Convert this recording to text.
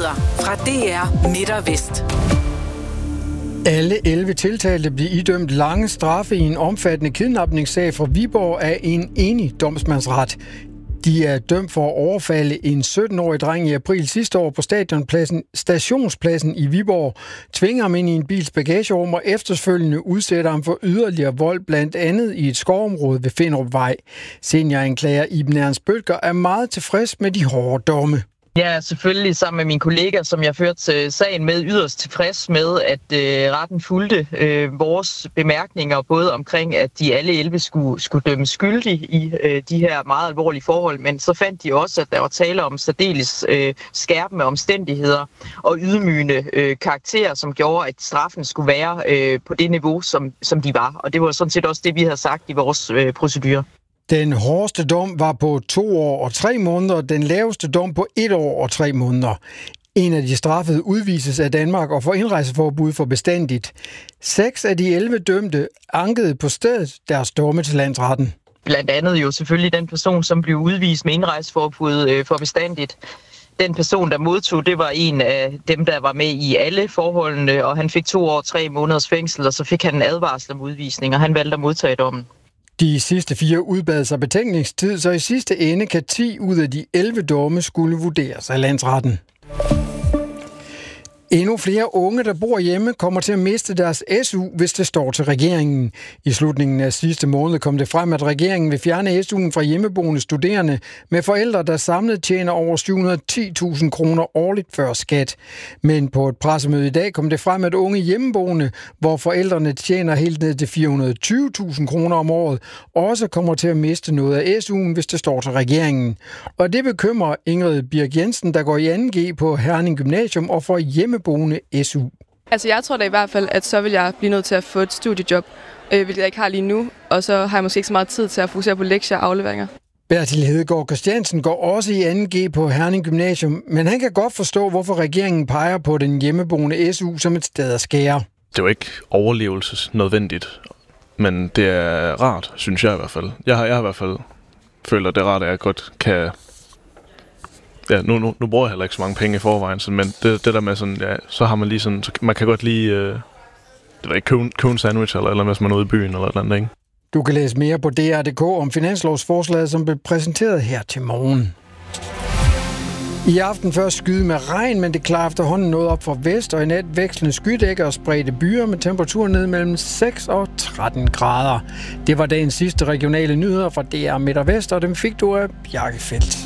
nyheder fra DR Midt og Vest. Alle 11 tiltalte blev idømt lange straffe i en omfattende kidnapningssag fra Viborg af en enig domsmandsret. De er dømt for at overfalde en 17-årig dreng i april sidste år på stationspladsen i Viborg, tvinger ham ind i en bils bagagerum og efterfølgende udsætter ham for yderligere vold, blandt andet i et skovområde ved Finderupvej. Senioranklager Iben Ernst Bødker er meget tilfreds med de hårde domme. Jeg er selvfølgelig sammen med mine kollegaer, som jeg førte sagen med, yderst tilfreds med, at retten fulgte vores bemærkninger, både omkring, at de alle 11 skulle dømmes skyldige i de her meget alvorlige forhold, men så fandt de også, at der var tale om særdeles skærpende omstændigheder og ydmygende karakterer, som gjorde, at straffen skulle være på det niveau, som de var. Og det var sådan set også det, vi havde sagt i vores procedure. Den hårdeste dom var på 2 år og 3 måneder, den laveste dom på 1 år og 3 måneder. En af de straffede udvises af Danmark og får indrejseforbud for bestandigt. 6 af de 11 dømte ankede på stedet deres domme til landsretten. Blandt andet jo selvfølgelig den person, som blev udvist med indrejseforbud for bestandigt. Den person, der modtog, det var en af dem, der var med i alle forholdene, og han fik 2 år og 3 måneders fængsel, og så fik han en advarsel om udvisning, og han valgte at modtage dommen. De sidste 4 udbad sig betænkningstid, så i sidste ende kan 10 ud af de 11 domme skulle vurderes af landsretten. Endnu flere unge, der bor hjemme, kommer til at miste deres SU, hvis det står til regeringen. I slutningen af sidste måned kom det frem, at regeringen vil fjerne SU'en fra hjemmeboende studerende med forældre, der samlet tjener over 710.000 kroner årligt før skat. Men på et pressemøde i dag kom det frem, at unge hjemmeboende, hvor forældrene tjener helt ned til 420.000 kroner om året, også kommer til at miste noget af SU'en, hvis det står til regeringen. Og det bekymrer Ingrid Birk Jensen, der går i 2G på Herning Gymnasium og får hjemmeboende SU. Altså jeg tror da i hvert fald, at så vil jeg blive nødt til at få et studiejob, hvilket jeg ikke har lige nu, og så har jeg måske ikke så meget tid til at fokusere på lektier og afleveringer. Bertil Hedegaard Christiansen går også i 2G på Herning Gymnasium, men han kan godt forstå, hvorfor regeringen peger på den hjemmeboende SU som et sted at skære. Det er jo ikke overlevelsesnødvendigt, men det er rart, synes jeg i hvert fald. Jeg har i hvert fald følt, at det er rart, at jeg godt kan... Ja, nu bruger jeg heller ikke så mange penge i forvejen, men det der med sådan, ja, så har man lige sådan, man kan godt lige, det er ikke købe en sandwich eller hvis man er ude i byen eller et eller andet, ikke? Du kan læse mere på DR.dk om finanslovsforslaget, som blev præsenteret her til morgen. I aften først skyde med regn, men det klarer efterhånden noget op for vest, og i nat vekslende skydækker og spredte byer med temperaturen ned mellem 6 og 13 grader. Det var dagens sidste regionale nyheder fra DR Midt og Vest, og dem fik du af Bjarke Feldt.